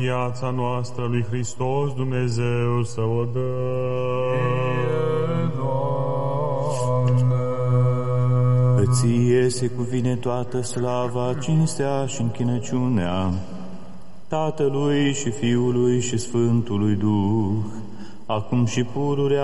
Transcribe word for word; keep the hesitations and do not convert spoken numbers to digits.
viața noastră lui Hristos Dumnezeu să o dă. Ție se cuvine toată slava, cinstea și închinăciunea Tatălui și Fiului și Sfântului Duh, acum și pururea